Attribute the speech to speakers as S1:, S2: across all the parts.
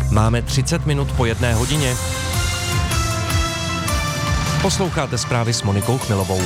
S1: Máme 30 minut po 1 hodině. Posloucháte zprávy s Monikou Chmilovou.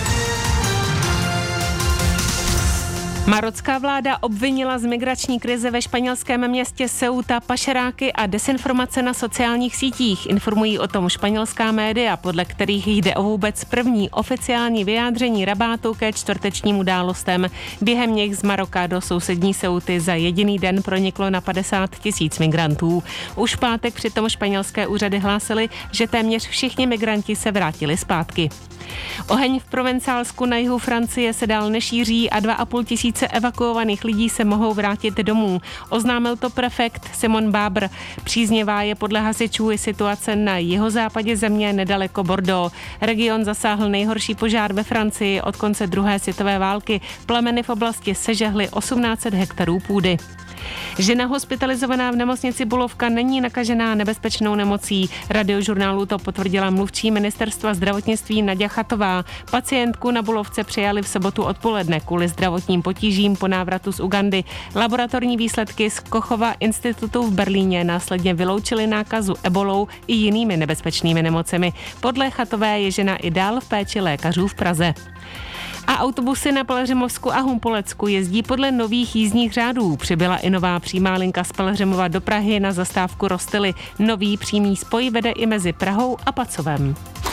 S2: Marocká vláda obvinila z migrační krize ve španělském městě Ceuta pašeráky a desinformace na sociálních sítích. Informují o tom španělská média, podle kterých jde o vůbec první oficiální vyjádření Rabátu ke čtvrtečním událostem. Během nich z Maroka do sousední Ceuty za jediný den proniklo na 50 000 migrantů. Už v pátek přitom španělské úřady hlásily, že téměř všichni migranti se vrátili zpátky. Oheň v Provencálsku na jihu Francie se dál nešíří a 2 500 evakuovaných lidí se mohou vrátit domů. Oznámil to prefekt Simon Babr. Příznivá je podle hasičů i situace na jihozápadě země nedaleko Bordeaux. Region zasáhl nejhorší požár ve Francii od konce druhé světové války. Plameny v oblasti sežehly 1800 hektarů půdy. Žena hospitalizovaná v nemocnici Bulovka není nakažená nebezpečnou nemocí. Radiožurnálu to potvrdila mluvčí ministerstva zdravotnictví Naďa Chatová. Pacientku na Bulovce přijali v sobotu odpoledne kvůli zdravotním potížím po návratu z Ugandy. Laboratorní výsledky z Kochova institutu v Berlíně následně vyloučily nákazu ebolou i jinými nebezpečnými nemocemi. Podle Chatové je žena i dál v péči lékařů v Praze. A autobusy na Pelhřimovsku a Humpolecku jezdí podle nových jízdních řádů. Přibyla i nová přímá linka z Pelhřimova do Prahy na zastávku Rostily. Nový přímý spoj vede i mezi Prahou a Pacovem.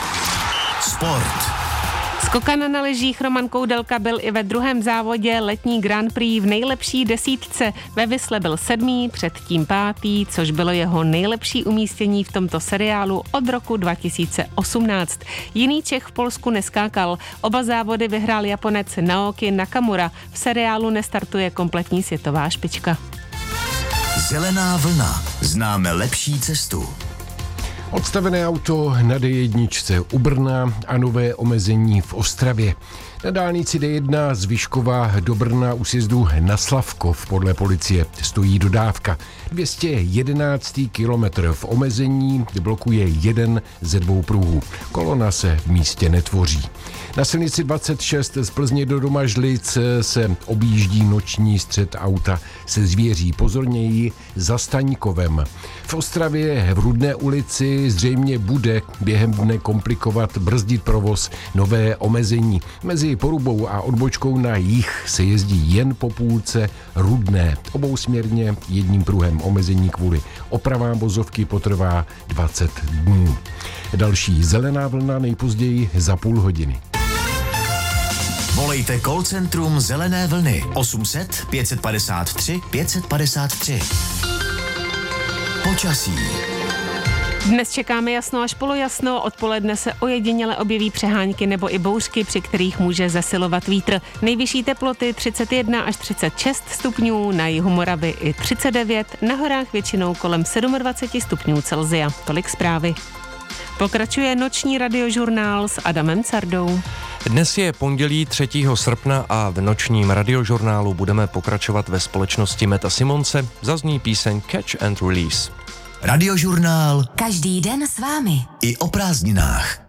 S3: Sport.
S2: Skokan na lyžích Roman Koudelka byl i ve druhém závodě letní Grand Prix v nejlepší desítce. Ve Visle byl 7., předtím 5., což bylo jeho nejlepší umístění v tomto seriálu od roku 2018. Jiný Čech v Polsku neskákal. Oba závody vyhrál Japonec Naoki Nakamura. V seriálu nestartuje kompletní světová špička.
S3: Zelená vlna. Známe lepší cestu.
S4: Odstavené auto na D1 u Brna a nové omezení v Ostravě. Na dálnici D1 z Vyškova do Brna u sjezdu na Slavkov podle policie stojí dodávka. 211. kilometr v omezení blokuje jeden ze 2 pruhů. Kolona se v místě netvoří. Na silnici 26 z Plzně do Domažlic se objíždí noční střet auta se zvěří. Pozorněji za Staňkovem. V Ostravě v Rudné ulici zřejmě bude během dne komplikovat brzdit provoz nové omezení. Mezi Porubou a odbočkou na jih se jezdí jen po půlce Rudné. Obousměrně jedním pruhem omezení kvůli opravám vozovky potrvá 20 dnů. Další zelená vlna nejpozději za půl hodiny.
S3: Volejte call centrum Zelené vlny 800 553 553. Počasí.
S2: Dnes čekáme jasno až polojasno, odpoledne se ojediněle objeví přehánky nebo i bouřky, při kterých může zesilovat vítr. Nejvyšší teploty 31 až 36 stupňů, na jihu Moravy i 39, na horách většinou kolem 27 stupňů Celsia. Tolik zprávy. Pokračuje noční radiožurnál s Adamem Cardou.
S1: Dnes je pondělí 3. srpna a v nočním radiožurnálu budeme pokračovat ve společnosti Meta Simonse. Zazní píseň Catch and Release.
S3: Radiožurnál
S5: každý den s vámi.
S3: I o prázdninách.